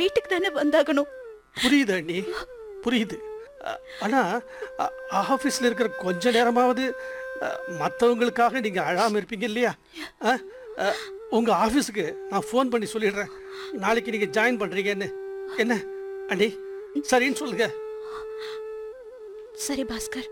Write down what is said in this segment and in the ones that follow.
வீட்டுக்கு தானே வந்தாகணும். புரியுது அண்ணி, புரியுது. ஆனா ஆஃபீஸில் இருக்கிற கொஞ்ச நேரமாவது மற்றவங்களுக்காக நீங்கள் அழாமல் இருப்பீங்க இல்லையா? உங்கள் ஆஃபீஸுக்கு நான் ஃபோன் பண்ணி சொல்லிடுறேன், நாளைக்கு நீங்கள் ஜாயின் பண்ணுறீங்கன்னு. என்ன அண்ணி, சரின்னு சொல்லுங்க. சரி பாஸ்கர்.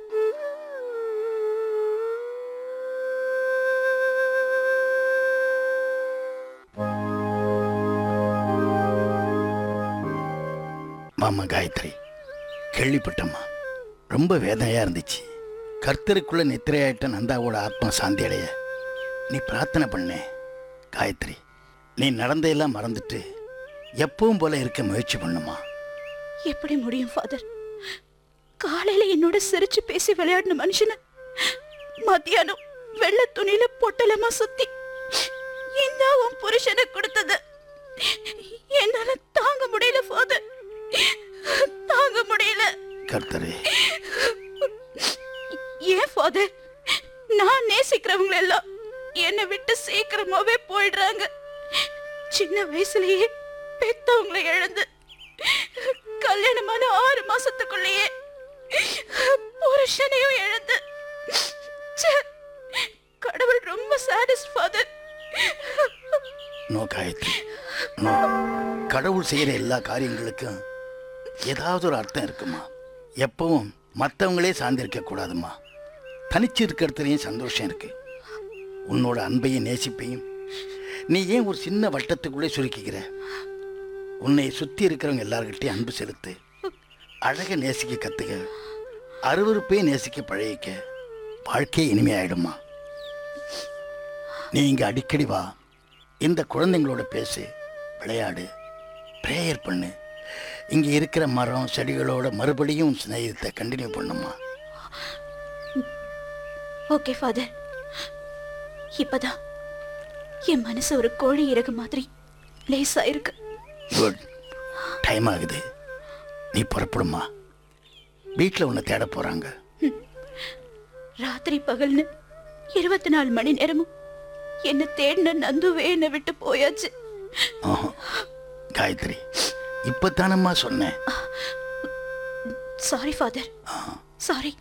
மாமா காயத்ரி, கேள்விப்பட்டம்மா, ரொம்ப வேதனையாக இருந்துச்சு. கர்த்தருக்குள்ள நித்திரையாயிட்ட நந்தாவோட ஆத்மா சாந்தி அடைய நீ பிரார்த்தனை பண்ண. காயத்ரி, நீ நடந்தையெல்லாம் மறந்துட்டு எப்பவும் போல இருக்க முயற்சி பண்ணுமா. எப்படி முடியும் ஃபாதர்? காலையில என்னோட சிரிச்சு பேசி விளையாடின மனுஷன மத்தியானம் வெள்ளை துணியில பொட்டலமா சுத்தி இந்த உன் புருஷனை கொடுத்தது என்னால தாங்க முடியல ஃபாதர், தாங்க முடியல. கர்த்தரே, ஏன் ஃபாதர்? நான் நேசிக்கிறவங்க எல்லாம் என்னை விட்டு சீக்கிரமாவே போயிடுறாங்க. சின்ன வயசுலயே பெத்தவங்களை இழந்து கல்யாணமான 6 மாசத்துக்குள்ளேயே புருஷனையும் இழந்து, கடவுள் ரொம்ப sadist father. No Gayatri, no. கடவுள் செய்கிற எல்லா காரியங்களுக்கும் ஏதாவது ஒரு அர்த்தம் இருக்குமா. எப்பவும் மற்றவங்களே சார்ந்திருக்க கூடாதுமா. தனிச்சு இருக்கிறதுலையும் சந்தோஷம் இருக்கு. உன்னோட அன்பையும் நேசிப்பையும் நீ ஏன் ஒரு சின்ன வட்டத்துக்குள்ளே சுருக்கிக்கிற? உன்னை சுற்றி இருக்கிறவங்க எல்லார்கிட்டையும் அன்பு செலுத்து. அழகை நேசிக்க கற்றுக்க, அருவருப்பையும் நேசிக்க பழகிக்க. வாழ்க்கையே இனிமையாயிடுமா. நீ இங்கே அடிக்கடி வா, இந்த குழந்தைங்களோட பேசு, விளையாடு, ப்ரேயர் பண்ணு. இங்கே இருக்கிற மரம் செடிகளோட மறுபடியும் ஸ்நேகத்தை கண்டினியூ பண்ணுமா. Okay father. இப்பதான் என் மனசு ஒரு கோழி இறகு மாதிரி லேசா இருக்கு. குட். டைம் ஆகுது, நீ புறப்படுமா. வீட்டில் உன்னை தேட போறாங்க. ராத்திரி பகல்னு 24 மணி நேரமும் என்ன தேடின நந்துவே என்னை விட்டு போயாச்சு. காயத்ரி, இப்பதானம்மா சொன்னேன். Sorry father, sorry.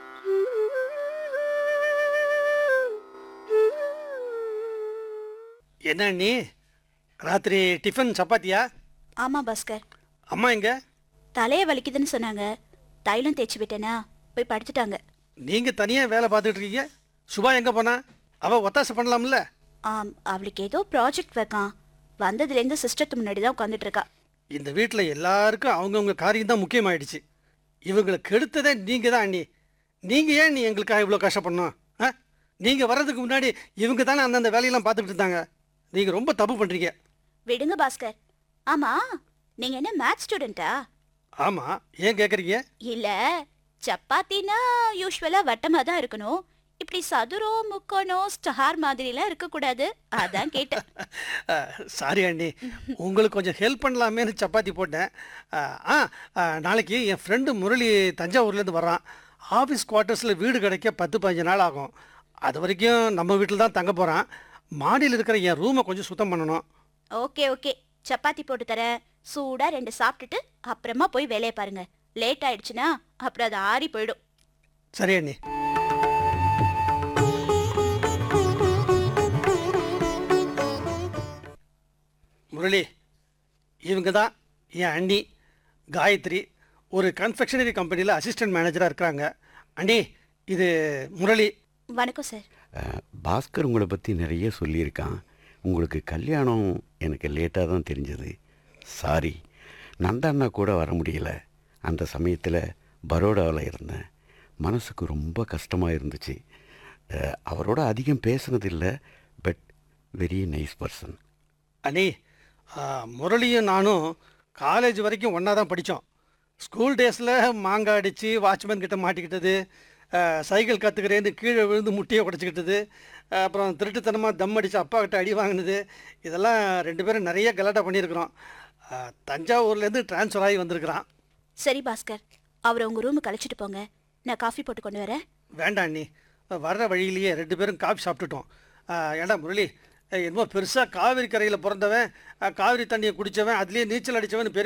என்ன நீ ராத்திரி டிஃபன் சப்பாத்தியா? ஆமா பாஸ்கர். அம்மா எங்க? தலைய வலிக்குதுன்னு சொன்னாங்க, தைலம் தேய்ச்சி விட்டேனா, போய் படுத்துட்டாங்க. நீங்க தனியா வேலை பார்த்துட்டு இருக்கீங்க. சுபா எங்க போனா? அவ ஒத்தாசை பண்ணலாம்ல. அவளுக்கு ஏதோ ப்ராஜெக்ட் வைக்கான், வந்ததுலேருந்து சிஸ்டத்து முன்னாடி தான் உட்காந்துட்டு இருக்கா. இந்த வீட்டில் எல்லாருக்கும் அவங்கவுங்க காரியம் தான் முக்கியமாயிடுச்சு. இவங்களை கெடுத்ததே நீங்கள் தான் அண்ணி. நீங்கள் ஏன் நீ எங்களுக்காக இவ்வளோ கஷ்டப்படணும்? நீங்கள் வர்றதுக்கு முன்னாடி இவங்க தானே அந்தந்த வேலையெல்லாம் பார்த்துக்கிட்டு இருந்தாங்க. நீங்கள் ரொம்ப தப்பு பண்ணுறீங்க. விடுங்க பாஸ்கர். ஆமா, நீங்கள் என்ன மேத்ஸ் ஸ்டூடெண்ட்டா? ஆமாம், ஏன் கேட்குறீங்க? இல்லை, சப்பாத்தினா யூஸ்வலாக வட்டமாக தான் இருக்கணும், இப்படி சதுரம் முக்கோணம் ஸ்டார் மாதிரிலாம் இருக்கக்கூடாது, அதான் கேட்டேன். சாரி அண்ணி, உங்களுக்கு கொஞ்சம் ஹெல்ப் பண்ணலாமேன்னு சப்பாத்தி போட்டேன். நாளைக்கு என் ஃப்ரெண்டு முரளி தஞ்சாவூர்லேருந்து வர்றான். ஆஃபீஸ் குவார்ட்டர்ஸில் வீடு கிடைக்க 10-15 நாள் ஆகும். அது வரைக்கும் நம்ம வீட்டில் தான் தங்க போகிறான். மாடியில் இருக்கிற என் ரூமை கொஞ்சம் சுத்தம் பண்ணணும். ஓகே ஓகே, சப்பாத்தி போட்டு தரேன். சூடாக 2 சாப்பிட்டுட்டு அப்புறமா போய் வேலையை பாருங்க. லேட் ஆயிடுச்சுன்னா அப்புறம் அது ஆறி போயிடும். சரி அண்ணி. முரளி, இவங்க தான் என் அண்ணி காயத்ரி. ஒரு கன்ஃபெக்ஷனரி கம்பெனியில் அசிஸ்டன்ட் மேனேஜராக இருக்கிறாங்க. அண்ணி, இது முரளி. வணக்கம் சார். பாஸ்கர் உங்களை பற்றி நிறைய சொல்லியிருக்கான். உங்களுக்கு கல்யாணம் எனக்கு லேட்டாக தான் தெரிஞ்சது. சாரி, நந்தாண்ணா கூட வர முடியல. அந்த சமயத்தில் பரோடாவில் இருந்தேன். மனசுக்கு ரொம்ப கஷ்டமாக இருந்துச்சு. அவரோட அதிகம் பேசுனதில்லை, பட் வெரி நைஸ் பர்சன். அண்ணி, முரளியும் நானும் காலேஜ் வரைக்கும் ஒன்றா தான் படித்தோம். ஸ்கூல் டேஸில் மாங்காய் அடித்து வாட்ச்மேன் கிட்ட மாட்டிக்கிட்டது, சைக்கிள் கற்றுக்கிறேன்னு கீழே விழுந்து முட்டியை உடச்சிக்கிட்டது, அப்புறம் திருட்டுத்தனமாக தம் அடித்து அப்பா கிட்ட அடி வாங்கினது, இதெல்லாம் 2 பேரும் நிறைய கலாட்டா பண்ணியிருக்கிறோம். தஞ்சாவூர்லேருந்து ட்ரான்ஸ்ஃபர் ஆகி வந்திருக்கிறான். சரி பாஸ்கர், அவரை உங்கள் ரூமுக்கு அழைச்சிட்டு போங்க, நான் காஃபி போட்டு கொண்டு வரேன். வேண்டாம் அண்ணி, வர்ற வழியிலேயே 2 பேரும் காஃபி சாப்பிட்டுட்டோம். ஏண்டா முரளி, என்னமோ பெருசாக காவிரி கரையில் பிறந்தவன், காவிரி தண்ணியை குடித்தவன், அதுலேயே நீச்சல் அடித்தவன்